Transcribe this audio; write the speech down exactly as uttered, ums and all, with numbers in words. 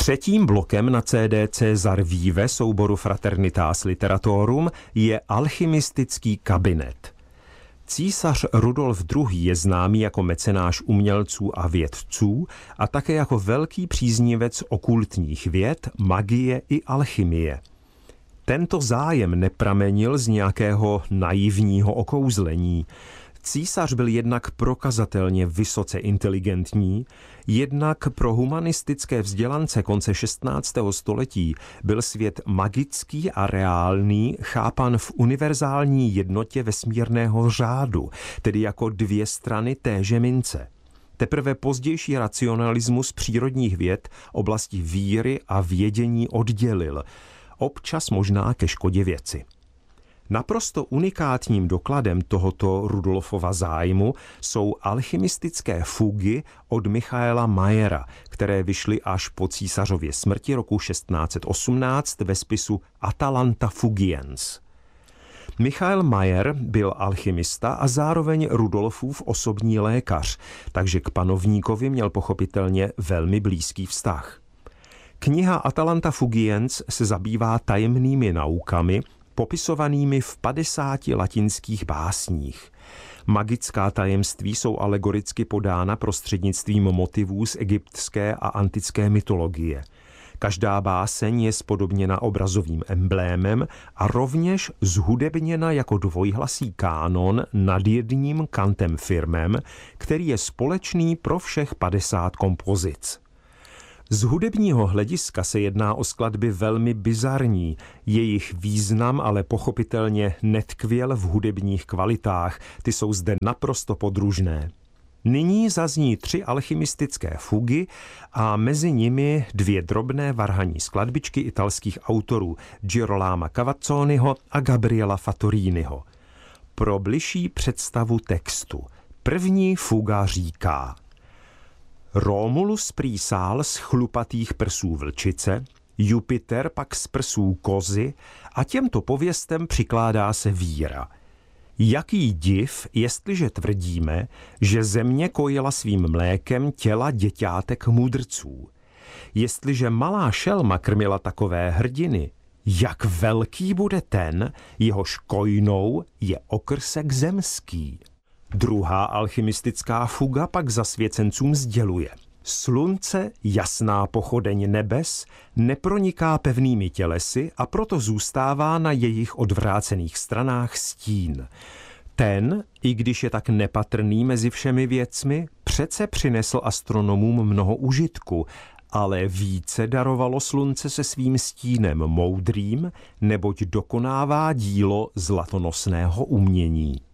Třetím blokem na C D Caesar Vive souboru Fraternitas Literatorum je alchymistický kabinet. Císař Rudolf druhý. Je známý jako mecenáš umělců a vědců a také jako velký příznivec okultních věd, magie i alchymie. Tento zájem nepramenil z nějakého naivního okouzlení. Císař byl jednak prokazatelně vysoce inteligentní, jednak pro humanistické vzdělance konce šestnáctého století byl svět magický a reálný chápan v univerzální jednotě vesmírného řádu, tedy jako dvě strany téže mince. Teprve pozdější racionalismus přírodních věd oblasti víry a vědění oddělil, občas možná ke škodě věci. Naprosto unikátním dokladem tohoto Rudolfova zájmu jsou alchymistické fugy od Michaela Mayera, které vyšly až po císařově smrti roku šestnáct set osmnáct ve spisu Atalanta Fugiens. Michael Mayer byl alchymista a zároveň Rudolfův osobní lékař, takže k panovníkovi měl pochopitelně velmi blízký vztah. Kniha Atalanta Fugiens se zabývá tajemnými naukami, popisovanými v padesáti latinských básních. Magická tajemství jsou alegoricky podána prostřednictvím motivů z egyptské a antické mytologie. Každá báseň je spodobněna obrazovým emblémem a rovněž zhudebněna jako dvojhlasý kánon nad jedním kantem firmem, který je společný pro všech padesát kompozic. Z hudebního hlediska se jedná o skladby velmi bizarní, jejich význam ale pochopitelně netkvěl v hudebních kvalitách, ty jsou zde naprosto podružné. Nyní zazní tři alchymistické fugy a mezi nimi dvě drobné varhanní skladbičky italských autorů Girolama Cavazzoniho a Gabriela Fattoriniho. Pro bližší představu textu. První fuga říká: Romulus prý sál z chlupatých prsů vlčice, Jupiter pak z prsů kozy a těmto pověstem přikládá se víra. Jaký div, jestliže tvrdíme, že země kojila svým mlékem těla děťátek mudrců. Jestliže malá šelma krmila takové hrdiny, jak velký bude ten, jehož kojnou je okrsek zemský. Druhá alchymistická fuga pak zasvěcencům sděluje: Slunce, jasná pochodeň nebes, neproniká pevnými tělesy a proto zůstává na jejich odvrácených stranách stín. Ten, i když je tak nepatrný mezi všemi věcmi, přece přinesl astronomům mnoho užitku, ale více darovalo slunce se svým stínem moudrým, neboť dokonává dílo zlatonosného umění.